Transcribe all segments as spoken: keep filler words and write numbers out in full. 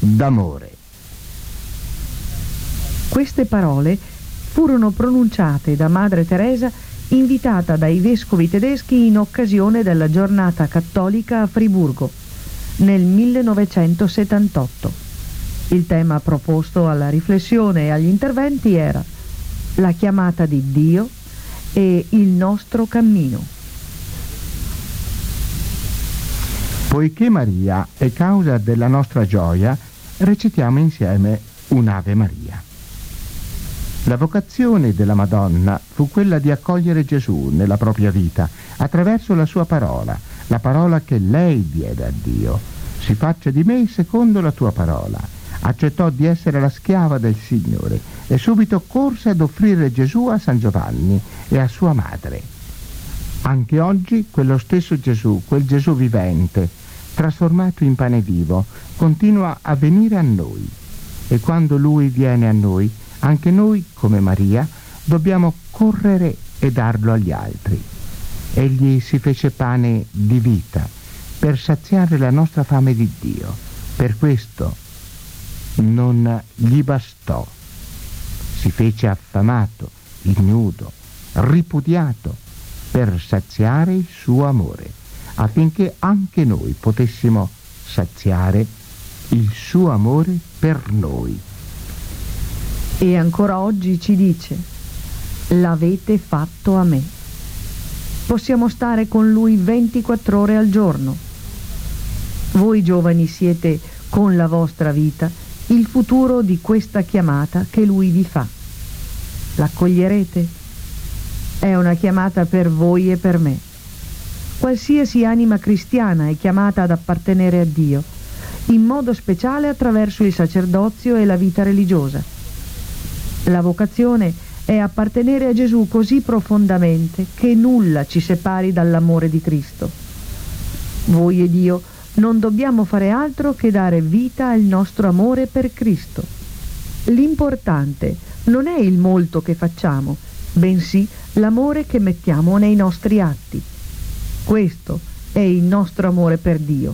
d'amore. Queste parole furono pronunciate da Madre Teresa invitata dai vescovi tedeschi in occasione della giornata cattolica a Friburgo nel millenovecentosettantotto. Il tema proposto alla riflessione e agli interventi era la chiamata di Dio e il nostro cammino. Poiché Maria è causa della nostra gioia, recitiamo insieme un'Ave Maria. La vocazione della Madonna fu quella di accogliere Gesù nella propria vita attraverso la sua parola, la parola che lei diede a Dio. Si faccia di me secondo la tua parola. Accettò di essere la schiava del Signore e subito corse ad offrire Gesù a San Giovanni e a sua madre. Anche oggi quello stesso Gesù, quel Gesù vivente, trasformato in pane vivo, continua a venire a noi. E quando Lui viene a noi, anche noi, come Maria, dobbiamo correre e darlo agli altri. Egli si fece pane di vita per saziare la nostra fame di Dio. Per questo non gli bastò. Si fece affamato, ignudo, ripudiato per saziare il suo amore, affinché anche noi potessimo saziare il suo amore per noi. E ancora oggi ci dice: l'avete fatto a me. Possiamo stare con lui ventiquattro ore al giorno. Voi giovani siete, con la vostra vita, il futuro di questa chiamata che lui vi fa. L'accoglierete? È una chiamata per voi e per me. Qualsiasi anima cristiana è chiamata ad appartenere a Dio, in modo speciale attraverso il sacerdozio e la vita religiosa. La vocazione è appartenere a Gesù così profondamente che nulla ci separi dall'amore di Cristo. Voi ed io non dobbiamo fare altro che dare vita al nostro amore per Cristo. L'importante non è il molto che facciamo, bensì l'amore che mettiamo nei nostri atti. Questo è il nostro amore per Dio.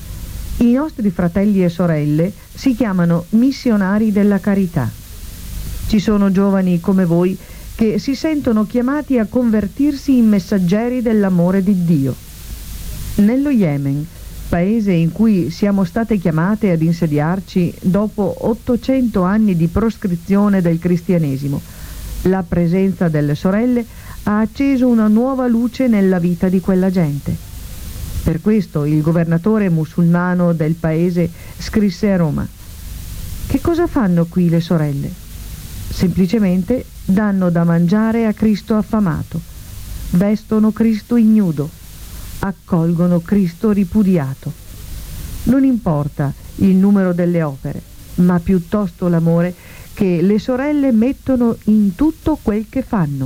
I nostri fratelli e sorelle si chiamano missionari della carità. Ci sono giovani come voi che si sentono chiamati a convertirsi in messaggeri dell'amore di Dio. Nello Yemen, paese in cui siamo state chiamate ad insediarci dopo ottocento anni di proscrizione del cristianesimo, la presenza delle sorelle ha acceso una nuova luce nella vita di quella gente. Per questo il governatore musulmano del paese scrisse a Roma: che cosa fanno qui le sorelle? Semplicemente danno da mangiare a Cristo affamato, vestono Cristo ignudo, accolgono Cristo ripudiato. Non importa il numero delle opere, ma piuttosto l'amore che le sorelle mettono in tutto quel che fanno.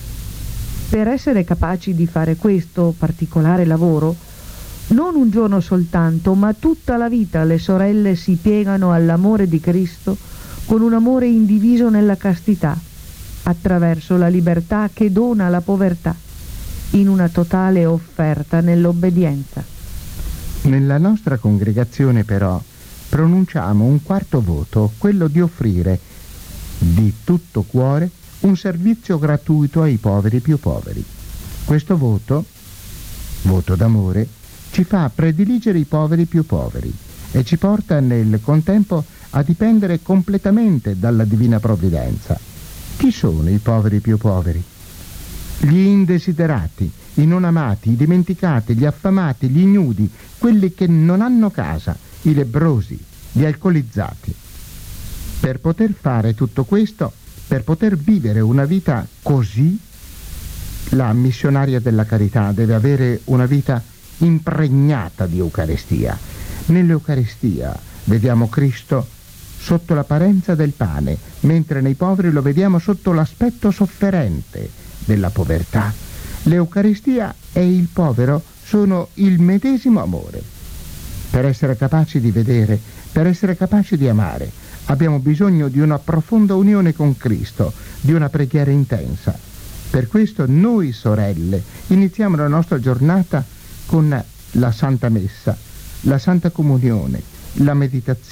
Per essere capaci di fare questo particolare lavoro, non un giorno soltanto, ma tutta la vita le sorelle si piegano all'amore di Cristo con un amore indiviso nella castità, attraverso la libertà che dona la povertà, in una totale offerta nell'obbedienza. Nella nostra congregazione però pronunciamo un quarto voto, quello di offrire di tutto cuore un servizio gratuito ai poveri più poveri. Questo voto, voto d'amore, ci fa prediligere i poveri più poveri e ci porta nel contempo a dipendere completamente dalla divina provvidenza. Chi sono i poveri più poveri? Gli indesiderati, i non amati, i dimenticati, gli affamati, gli ignudi, quelli che non hanno casa, i lebbrosi, gli alcolizzati. Per poter fare tutto questo, per poter vivere una vita così, la missionaria della carità deve avere una vita impregnata di Eucaristia. Nell'Eucaristia vediamo Cristo sotto l'apparenza del pane, mentre nei poveri lo vediamo sotto l'aspetto sofferente della povertà. L'Eucaristia e il povero sono il medesimo amore. Per essere capaci di vedere, per essere capaci di amare, abbiamo bisogno di una profonda unione con Cristo, di una preghiera intensa. Per questo noi sorelle iniziamo la nostra giornata con la Santa Messa, la Santa Comunione, la meditazione